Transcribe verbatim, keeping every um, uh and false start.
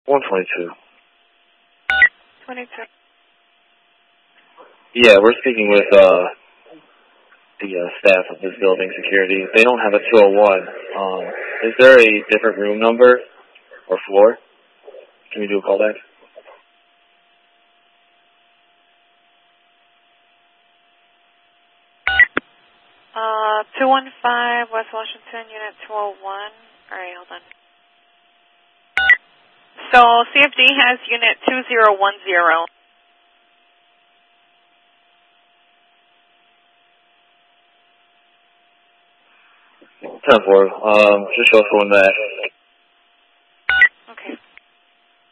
one twenty-two. twenty-two. Yeah, we're speaking with uh, the uh, staff of this building, security. They don't have a two oh one. Um, is there a different room number or floor? Can we do a callback? Uh, two one five West Washington, Unit two oh one. All right, hold on. So C F D has Unit two zero one zero. ten four. Um, just show us going back.